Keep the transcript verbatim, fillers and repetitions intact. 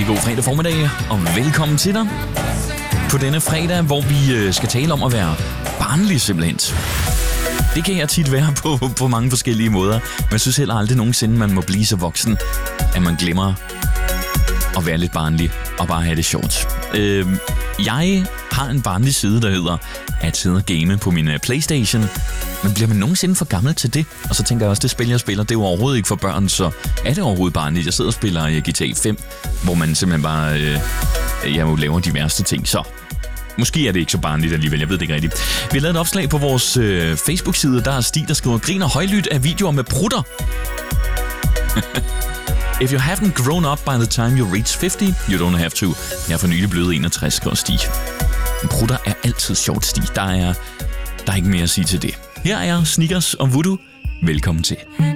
rigtig god fredag formiddag, og velkommen til dig på denne fredag, hvor vi skal tale om at være barnlig simpelthen. Det kan jeg tit være på, på mange forskellige måder, men jeg synes heller aldrig nogensinde, man må blive så voksen, at man glemmer at være lidt barnlig og bare have det sjovt. Øh, jeg har en barnlig side, der hedder at sidde og game på min PlayStation. Men bliver man nogensinde for gammel til det? Og så tænker jeg også, det spil, jeg spiller, det er jo overhovedet ikke for børn, så er det overhovedet barnligt. Jeg sidder og spiller G T A fem, hvor man simpelthen bare øh, jeg jo laver de værste ting, så måske er det ikke så barnligt alligevel, jeg ved det ikke rigtigt. Vi har lavet et opslag på vores øh, Facebook-side, der er Stig, der skriver, griner højlydt af videoer med prutter. If you haven't grown up by the time you reach fifty, you don't have to. Jeg er for nylig blevet enogtres, skriver Stig. Prutter er altid sjovt, Stig. Der er, der er ikke mere at sige til det. Her er Snickers og Voodoo. Velkommen til.